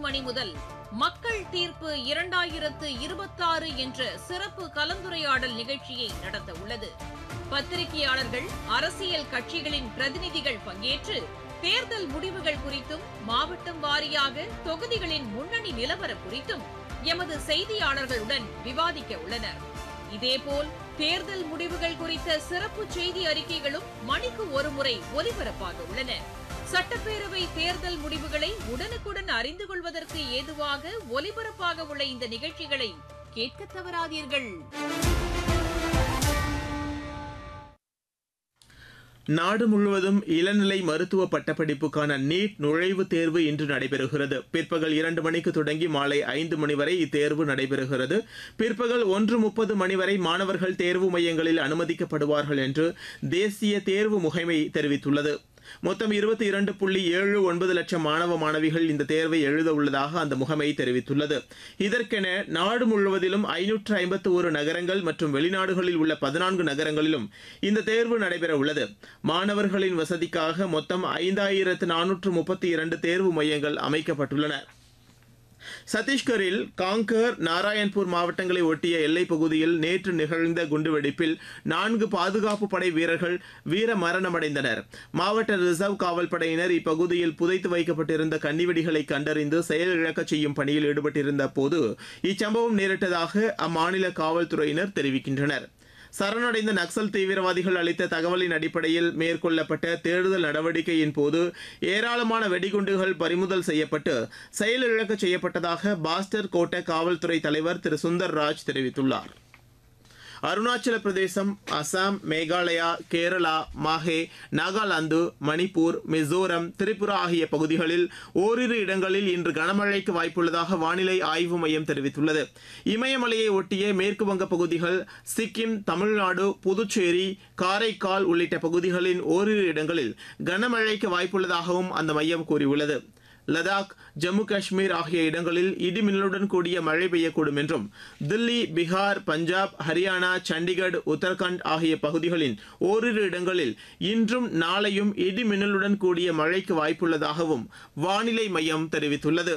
மணி முதல் மக்கள் தீர்ப்பு 2026 என்ற சிறப்பு கலந்துரையாடல் நிகழ்ச்சியை நடத்த உள்ளது. பத்திரிகையாளர்கள், அரசியல் கட்சிகளின் பிரதிநிதிகள் பங்கேற்று தேர்தல் முடிவுகள் குறித்தும், மாவட்டம் வாரியாக தொகுதிகளின் முன்னணி நிலவரம் குறித்தும் எமது செய்தியாளர்களுடன் விவாதிக்க உள்ளனர். இதேபோல் தேர்தல் முடிவுகள் குறித்த சிறப்பு செய்தி அறிக்கைகளும் மணிக்கு ஒருமுறை ஒலிபரப்பாக உள்ளன. சட்டப்பேரவை தேர்தல் முடிவுகளை உடனுக்குடன் அறிந்து கொள்வதற்கு ஏதுவாக ஒலிபரப்பாக உள்ள இந்த நிகழ்ச்சிகளை கேட்க தவறாதீர்கள். நாடு முழுவதும் இளநிலை மருத்துவ பட்டப்படிப்புக்கான நீட் நுழைவுத் தேர்வு இன்று நடைபெறுகிறது. பிற்பகல் 2 மணிக்கு தொடங்கி மாலை 5 மணி வரை இத்தேர்வு நடைபெறுகிறது. பிற்பகல் 1:30 மணி வரை மாணவர்கள் தேர்வு மையங்களில் அனுமதிக்கப்படுவார்கள் என்று தேசிய தேர்வு முகமை தெரிவித்துள்ளது. மொத்தம் 22.79 லட்சம் மாணவ மாணவிகள் இந்த தேர்வை எழுத உள்ளதாக அந்த முகமை தெரிவித்துள்ளது. இதற்கென நாடு முழுவதிலும் 551 நகரங்கள் மற்றும் வெளிநாடுகளில் உள்ள 14 நகரங்களிலும் இந்த தேர்வு நடைபெற உள்ளது. மாணவர்களின் வசதிக்காக மொத்தம் 5432 தேர்வு மையங்கள் அமைக்கப்பட்டுள்ளன. சத்தீஸ்கரில் காங்கர், நாராயண்பூர் மாவட்டங்களை ஒட்டிய எல்லைப் பகுதியில் நேற்று நிகழ்ந்த குண்டுவெடிப்பில் 4 பாதுகாப்பு படை வீரர்கள் வீர மரணமடைந்தனர். மாவட்ட ரிசர்வ் காவல் படையினர் இப்பகுதியில் புதைத்து வைக்கப்பட்டிருந்த கன்னிவெடிகளை கண்டறிந்து செயலிழக்க செய்யும் பணியில் ஈடுபட்டிருந்த போது இச்சம்பவம் நேரிட்டதாக அம்மாநில காவல்துறையினர் தெரிவிக்கின்றனர். சரணடைந்த நக்சல் தீவிரவாதிகள் அளித்த தகவலின் அடிப்படையில் மேற்கொள்ளப்பட்ட தேடுதல் நடவடிக்கையின் போது ஏராளமான வெடிகுண்டுகள் பறிமுதல் செய்யப்பட்டு செயலிழக்க செய்யப்பட்டதாக பாஸ்டர் கோட்ட காவல்துறை தலைவர் திரு சுந்தர் ராஜ் தெரிவித்துள்ளார். அருணாச்சல பிரதேசம், அசாம், மேகாலயா, கேரளா, மாஹே, நாகாலாந்து, மணிப்பூர், மிசோரம், திரிபுரா ஆகிய பகுதிகளில் ஓரிரு இடங்களில் இன்று கனமழைக்கு வாய்ப்புள்ளதாக வானிலை ஆய்வு மையம் தெரிவித்துள்ளது. இமயமலையை ஒட்டிய மேற்கு வங்க பகுதிகள், சிக்கிம், தமிழ்நாடு, புதுச்சேரி, காரைக்கால் உள்ளிட்ட பகுதிகளின் ஓரிரு இடங்களில் கனமழைக்கு வாய்ப்புள்ளதாகவும் அந்த மையம் கூறியுள்ளது. லடாக், ஜம்மு காஷ்மீர் ஆகிய இடங்களில் இடிமின்னலுடன் கூடிய மழை பெய்யக்கூடும் என்றும், தில்லி, பீகார், பஞ்சாப், ஹரியானா, சண்டிகர், உத்தரகாண்ட் ஆகிய பகுதிகளின் ஓரிரு இடங்களில் இன்றும் நாளையும் இடிமின்னலுடன் கூடிய மழைக்கு வாய்ப்புள்ளதாகவும் வானிலை மையம் தெரிவித்துள்ளது.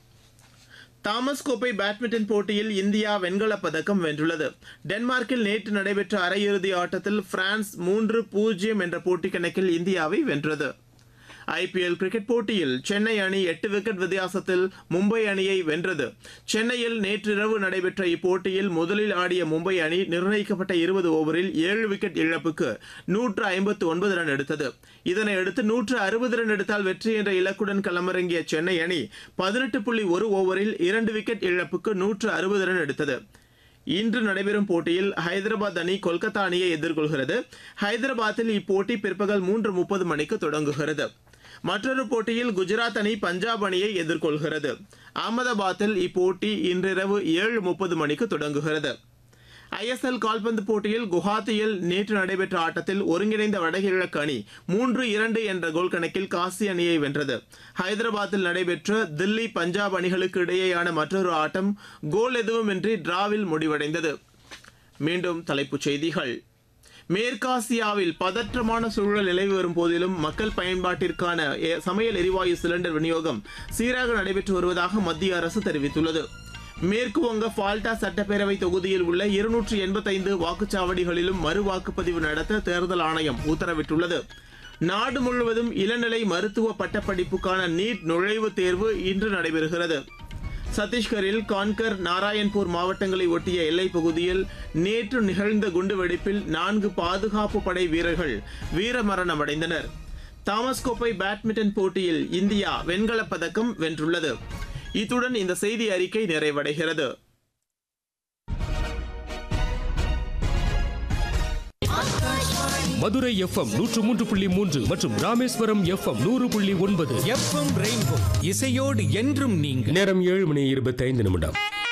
தாமஸ் கோப்பை பேட்மிண்டன் போட்டியில் இந்தியா வெண்கலப் பதக்கம் வென்றுள்ளது. டென்மார்க்கில் நேற்று நடைபெற்ற அரையிறுதி ஆட்டத்தில் பிரான்ஸ் 3-0 என்ற போட்டி கணக்கில் இந்தியாவை வென்றது. ஐபிஎல் கிரிக்கெட் போட்டியில் சென்னை அணி 8 விக்கெட் வித்தியாசத்தில் மும்பை அணியை வென்றது. சென்னையில் நேற்றிரவு நடைபெற்ற இப்போட்டியில் முதலில் ஆடிய மும்பை அணி நிர்ணயிக்கப்பட்ட 20 ஓவரில் 7 விக்கெட் இழப்புக்கு 159 ரன் எடுத்தது. இதனையடுத்து 160 ரன் எடுத்தால் வெற்றி என்ற இலக்குடன் களமிறங்கிய சென்னை அணி 18.1 ஓவரில் 2 விக்கெட் இழப்புக்கு 160 ரன் எடுத்தது. இன்று நடைபெறும் போட்டியில் ஹைதராபாத் அணி கொல்கத்தா அணியை எதிர்கொள்கிறது. ஹைதராபாத்தில் இப்போட்டி பிற்பகல் 3:30 மணிக்கு தொடங்குகிறது. மற்றொரு போட்டியில் குஜராத் அணி பஞ்சாப் அணியை எதிர்கொள்கிறது. அகமதாபாத்தில் இப்போட்டி இன்றிரவு 7:30 மணிக்கு தொடங்குகிறது. ஐஎஸ்எல் கால்பந்து போட்டியில் குவஹாத்தியில் நேற்று நடைபெற்ற ஆட்டத்தில் ஒருங்கிணைந்த வடகிழக்கு அணி 3-2 என்ற கோல் கணக்கில் காசி அணியை வென்றது. ஹைதராபாத்தில் நடைபெற்ற தில்லி, பஞ்சாப் அணிகளுக்கு இடையேயான மற்றொரு ஆட்டம் கோல் எதுவுமின்றி டிராவில் முடிவடைந்தது. மீண்டும் தலைப்புச் செய்திகள். மேற்காசியாவில் பதற்றமான சூழல் நிலவி வரும் போதிலும் மக்கள் பயன்பாட்டிற்கான சமையல் எரிவாயு சிலிண்டர் விநியோகம் சீராக நடைபெற்று வருவதாக மத்திய அரசு தெரிவித்துள்ளது. மேற்கு வங்க ஃபால்டா சட்டப்பேரவை தொகுதியில் உள்ள 285 வாக்குச்சாவடிகளிலும் மறு வாக்குப்பதிவு நடத்த தேர்தல் ஆணையம் உத்தரவிட்டுள்ளது. நாடு முழுவதும் இளநிலை மருத்துவ பட்டப்படிப்புக்கான நீட் நுழைவுத் தேர்வு இன்று நடைபெறுகிறது. சத்தீஸ்கரில் கான்கர், நாராயண்பூர் மாவட்டங்களை ஒட்டிய எல்லைப் பகுதியில் நேற்று நிகழ்ந்த குண்டுவெடிப்பில் 4 பாதுகாப்பு படை வீரர்கள் வீரமரணமடைந்தனர். தாமஸ் கோப்பை பேட்மிண்டன் போட்டியில் இந்தியா வெண்கலப் பதக்கம் வென்றுள்ளது. இத்துடன் இந்த செய்தி அறிக்கை நிறைவடைகிறது. மதுரை எஃப்எம் 103.3 மற்றும் ராமேஸ்வரம் எஃப்எம் 100.9 எஃப்எம் ரெயின்போ இசையோடு என்றும் நீங்கள். நேரம் 7:25.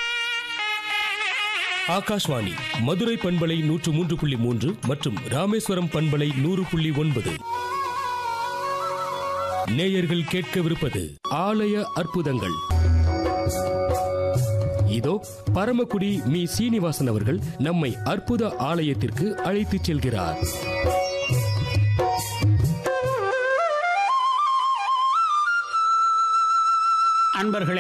ஆகாஷ்வாணி மதுரை பண்பலை 103.3 மற்றும் ராமேஸ்வரம் பண்பலை 100.9. நேயர்கள் கேட்கவிருப்பது ஆலய அற்புதங்கள். இதோ பரமக்குடி மீ சீனிவாசன் அவர்கள் நம்மை அற்புத ஆலயத்திற்கு அழைத்துச் செல்கிறார். அன்பர்களே,